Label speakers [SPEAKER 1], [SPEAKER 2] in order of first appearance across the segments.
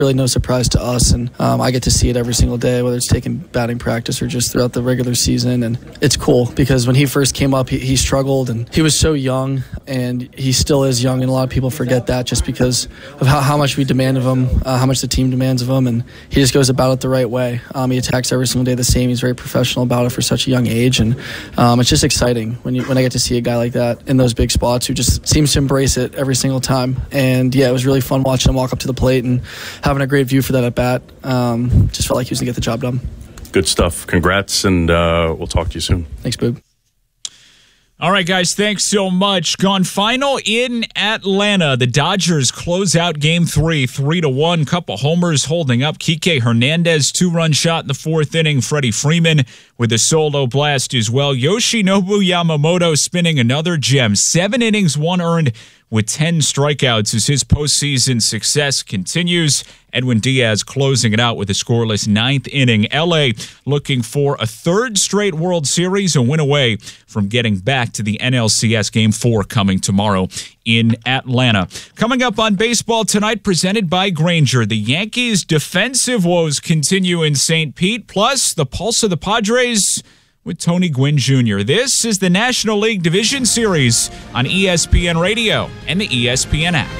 [SPEAKER 1] Really no surprise to us, and I get to see it every single day, whether it's taking batting practice or just throughout the regular season. And it's cool because when he first came up, he struggled, and he was so young, and he still is young, and a lot of people forget that just because of how much we demand of him, how much the team demands of him, and he just goes about it the right way. He attacks every single day the same. He's very professional about it for such a young age, and it's just exciting when I get to see a guy like that in those big spots who just seems to embrace it every single time. And yeah, it was really fun watching him walk up to the plate and having a great view for that at bat. Just felt like he was going to get the job done.
[SPEAKER 2] Good stuff. Congrats, and we'll talk to you soon.
[SPEAKER 1] Thanks, Boob.
[SPEAKER 3] All right, guys, thanks so much. Gone final in Atlanta. The Dodgers close out Game 3, 3-1. Couple homers holding up. Kike Hernandez, 2-run shot in the fourth inning. Freddie Freeman with a solo blast as well. Yoshinobu Yamamoto spinning another gem. 7 innings, 1 earned with 10 strikeouts as his postseason success continues. Edwin Diaz closing it out with a scoreless 9th inning. LA looking for a 3rd straight World Series, a win away from getting back to the NLCS Game 4 coming tomorrow in Atlanta. Coming up on baseball tonight, presented by Grainger, the Yankees' defensive woes continue in St. Pete, plus the pulse of the Padres with Tony Gwynn Jr. This is the National League Division Series on ESPN Radio and the ESPN app.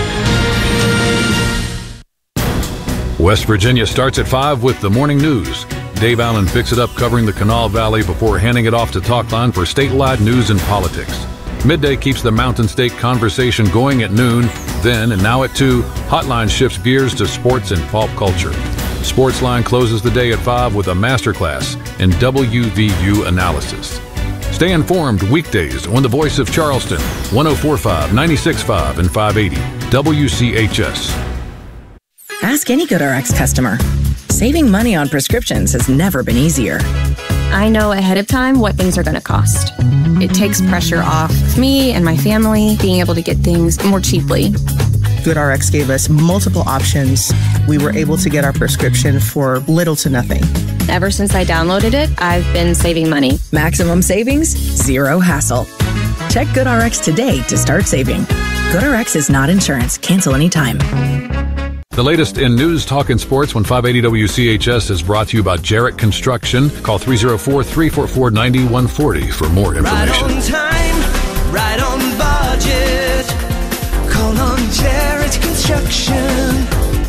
[SPEAKER 4] West Virginia starts at 5 with the morning news. Dave Allen picks it up covering the Kanawha Valley before handing it off to Talkline for statewide news and politics. Midday keeps the Mountain State conversation going at noon. Then, and now at 2, Hotline shifts gears to sports and pop culture. Sportsline closes the day at 5 with a masterclass in WVU analysis. Stay informed weekdays on the Voice of Charleston, 104.5, 96.5, and 580 WCHS.
[SPEAKER 5] Ask any GoodRx customer. Saving money on prescriptions has never been easier.
[SPEAKER 6] I know ahead of time what things are going to cost. It takes pressure off me and my family being able to get things more cheaply.
[SPEAKER 7] GoodRx gave us multiple options. We were able to get our prescription for little to nothing.
[SPEAKER 6] Ever since I downloaded it, I've been saving money.
[SPEAKER 5] Maximum savings, zero hassle. Check GoodRx today to start saving. GoodRx is not insurance. Cancel anytime.
[SPEAKER 4] The latest in news, talk, and sports when 580 WCHS is brought to you by Jarrett Construction. Call 304-344-9140 for more information.
[SPEAKER 8] Right on time, right on budget. Call on Jarrett Construction.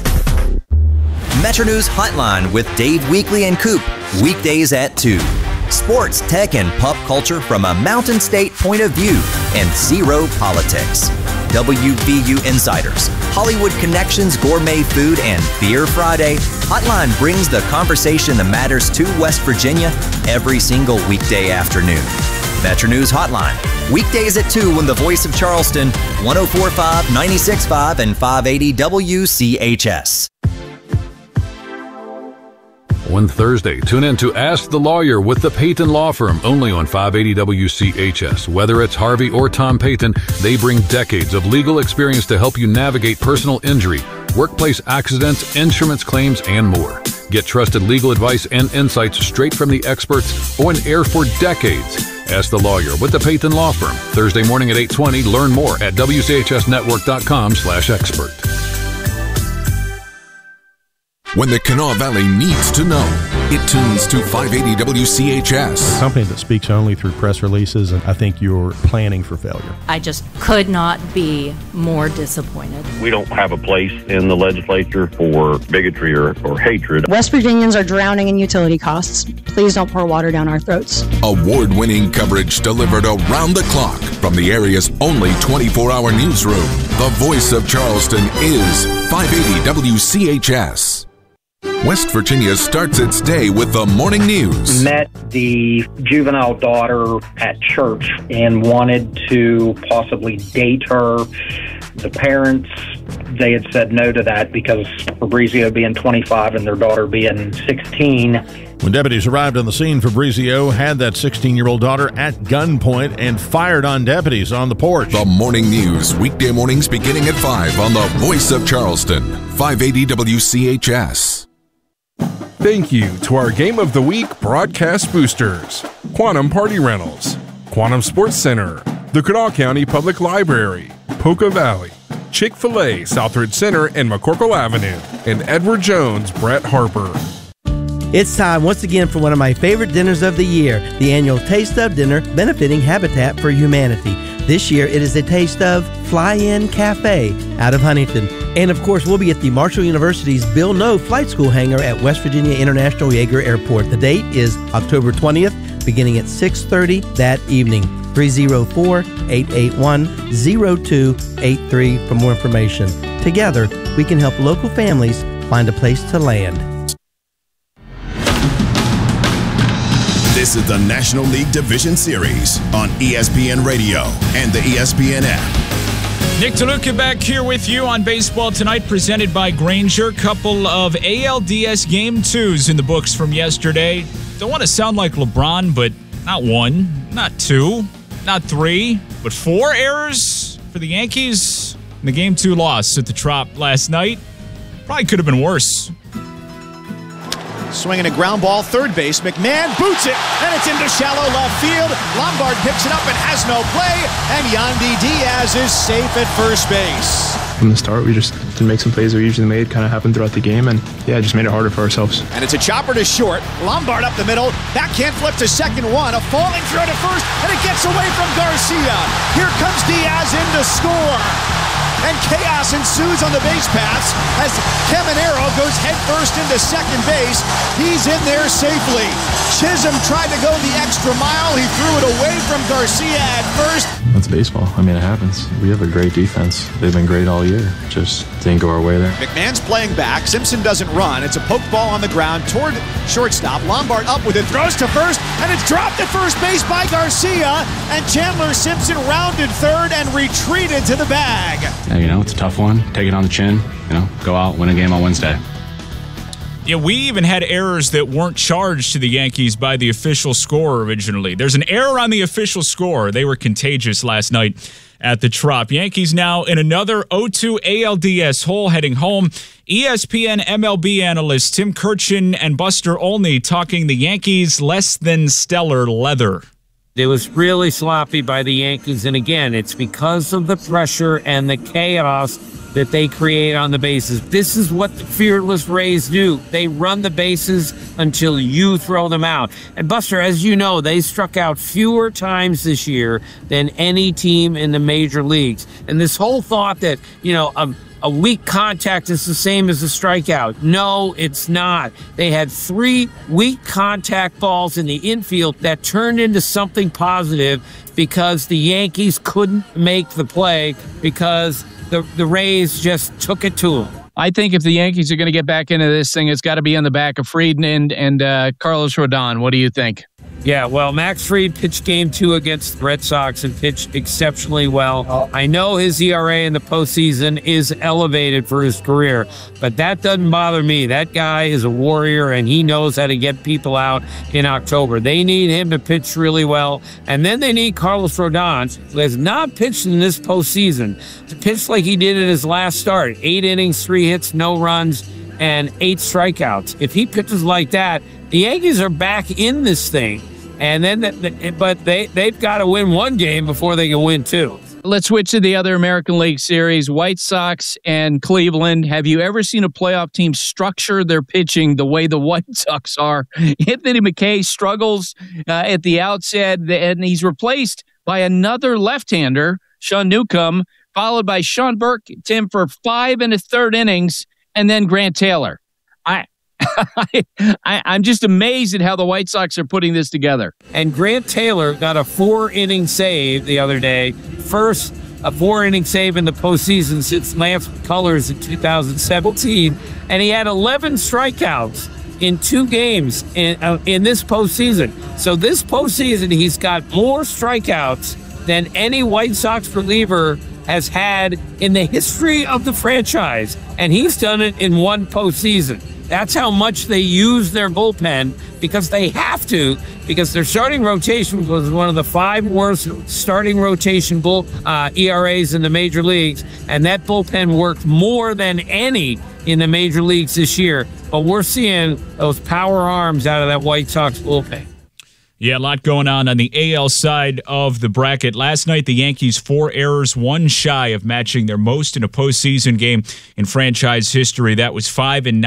[SPEAKER 9] Metro News Hotline with Dave Weekley and Coop. Weekdays at 2. Sports, tech, and pop culture from a Mountain State point of view. And zero politics. WVU Insiders, Hollywood Connections, Gourmet Food, and Beer Friday. Hotline brings the conversation that matters to West Virginia every single weekday afternoon. Metro News Hotline, weekdays at 2 when the Voice of Charleston, 104.5, 96.5, and 580 WCHS.
[SPEAKER 4] On Thursday, tune in to Ask the Lawyer with the Payton Law Firm, only on 580 WCHS. Whether it's Harvey or Tom Payton, they bring decades of legal experience to help you navigate personal injury, workplace accidents, insurance claims, and more. Get trusted legal advice and insights straight from the experts on air for decades. Ask the Lawyer with the Payton Law Firm. Thursday morning at 8:20. Learn more at WCHSnetwork.com/expert.
[SPEAKER 10] When the Kanawha Valley needs to know, it tunes to 580 WCHS.
[SPEAKER 11] A company that speaks only through press releases, and I think you're planning for failure.
[SPEAKER 12] I just could not be more disappointed.
[SPEAKER 13] We don't have a place in the legislature for bigotry or hatred.
[SPEAKER 14] West Virginians are drowning in utility costs. Please don't pour water down our throats.
[SPEAKER 10] Award-winning coverage delivered around the clock from the area's only 24-hour newsroom. The Voice of Charleston is 580 WCHS. West Virginia starts its day with the morning news.
[SPEAKER 15] Met the juvenile daughter at church and wanted to possibly date her. The parents, they had said no to that because Fabrizio being 25 and their daughter being 16.
[SPEAKER 16] When deputies arrived on the scene, Fabrizio had that 16-year-old daughter at gunpoint and fired on deputies on the porch.
[SPEAKER 10] The morning news, weekday mornings beginning at 5 on the Voice of Charleston, 580 WCHS.
[SPEAKER 17] Thank you to our Game of the Week broadcast boosters: Quantum Party Rentals, Quantum Sports Center, the Kanawha County Public Library, Poca Valley, Chick-fil-A, Southridge Center and McCorkle Avenue, and Edward Jones, Brett Harper.
[SPEAKER 18] It's time once again for one of my favorite dinners of the year, the annual Taste of Dinner benefiting Habitat for Humanity. This year it is a Taste of Fly-In Cafe out of Huntington. And of course we'll be at the Marshall University's Bill Noe Flight School hangar at West Virginia International Yeager Airport. The date is October 20th, beginning at 6:30 that evening. 304-881-0283 for more information. Together, we can help local families find a place to land.
[SPEAKER 19] This is the National League Division Series on ESPN Radio and the ESPN app.
[SPEAKER 3] Nick DeLuca back here with you on Baseball Tonight, presented by Grainger. Couple of ALDS Game 2s in the books from yesterday. Don't want to sound like LeBron, but not one, not two, not three, but 4 errors for the Yankees in the Game 2 loss at the Trop last night. Probably could have been worse.
[SPEAKER 20] Swinging a ground ball, third base. McMahon boots it, and it's into shallow left field. Lombard picks it up and has no play, and Yandy Diaz is safe at first base.
[SPEAKER 21] From the start, we just didn't make some plays we usually made, kind of happened throughout the game, and yeah, just made it harder for ourselves.
[SPEAKER 20] And it's a chopper to short. Lombard up the middle. Backhand flip to second one. A falling throw to first, and it gets away from Garcia. Here comes Diaz in to score. And chaos ensues on the base paths as Caminero goes headfirst into second base. He's in there safely. Chisholm tried to go the extra mile. He threw it away from Garcia at first.
[SPEAKER 21] That's baseball. I mean, it happens. We have a great defense. They've been great all year. Just didn't go our way there.
[SPEAKER 20] McMahon's playing back. Simpson doesn't run. It's a poke ball on the ground toward shortstop. Lombard up with it, throws to first, and it's dropped at first base by Garcia. And Chandler Simpson rounded third and retreated to the bag.
[SPEAKER 22] You know, it's a tough one. Take it on the chin. You know, go out, win a game on Wednesday.
[SPEAKER 3] Yeah, we even had errors that weren't charged to the Yankees by the official score originally. There's an error on the official score. They were contagious last night at the Trop. Yankees now in another 0-2 ALDS hole heading home. ESPN MLB analysts Tim Kurkjian and Buster Olney talking the Yankees less than stellar leather.
[SPEAKER 23] It was really sloppy by the Yankees, and again, it's because of the pressure and the chaos that they create on the bases. This is what the fearless Rays do. They run the bases until you throw them out. And Buster, as you know, they struck out fewer times this year than any team in the major leagues. And this whole thought that, you know, a weak contact is the same as a strikeout. No, it's not. They had 3 weak contact balls in the infield that turned into something positive because the Yankees couldn't make the play because the Rays just took it to them.
[SPEAKER 24] I think if the Yankees are going to get back into this thing, it's got to be on the back of Fried and Carlos Rodon. What do you think?
[SPEAKER 23] Yeah, well, Max Fried pitched Game 2 against the Red Sox and pitched exceptionally well. I know his ERA in the postseason is elevated for his career, but that doesn't bother me. That guy is a warrior, and he knows how to get people out in October. They need him to pitch really well, and then they need Carlos Rodon, who has not pitched in this postseason, to pitch like he did in his last start. 8 innings, 3 hits, no runs, and 8 strikeouts. If he pitches like that, the Yankees are back in this thing. And then, but they've got to win one game before they can win 2.
[SPEAKER 24] Let's switch to the other American League Series, White Sox and Cleveland. Have you ever seen a playoff team structure their pitching the way the White Sox are? Anthony McKay struggles at the outset, and he's replaced by another left-hander, Sean Newcomb, followed by Sean Burke, Tim, for 5 1/3 innings, and then Grant Taylor. I'm just amazed at how the White Sox are putting this together.
[SPEAKER 23] And Grant Taylor got a 4-inning save the other day. First, a 4-inning save in the postseason since Lance McCullers in 2017. And he had 11 strikeouts in 2 games in this postseason. So this postseason, he's got more strikeouts than any White Sox reliever has had in the history of the franchise. And he's done it in 1 postseason. That's how much they use their bullpen, because they have to, because their starting rotation was one of the 5 worst starting rotation ERAs in the major leagues, and that bullpen worked more than any in the major leagues this year. But we're seeing those power arms out of that White Sox bullpen.
[SPEAKER 3] Yeah, a lot going on the AL side of the bracket. Last night, the Yankees 4 errors, one shy of matching their most in a postseason game in franchise history. That was 5-9